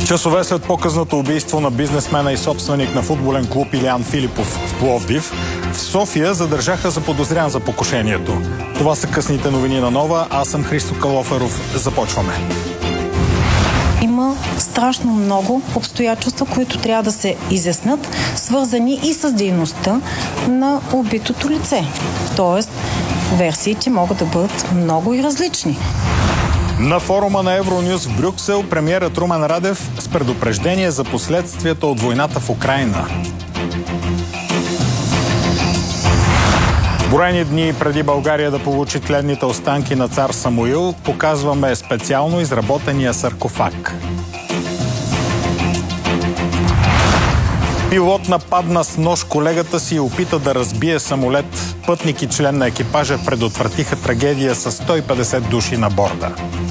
Часове след показното убийство на бизнесмена и собственик на футболен клуб Илиян Филипов в Пловдив, в София задържаха заподозрян за покушението. Това са късните новини на Нова. Аз съм Христо Калоферов. Започваме. Има страшно много обстоятелства, които трябва да се изяснат, свързани и с дейността на убитото лице. Тоест, версиите могат да бъдат много и различни. На форума на Евронюс в Брюксел премиерът Румен Радев с предупреждение за последствията от войната в Украйна. Броени дни преди България да получи тленните останки на цар Самуил, показваме специално изработения саркофаг. Пилот нападна с нож колегата си и опита да разбие самолет. Пътник и член на екипажа предотвратиха трагедия с 150 души на борда.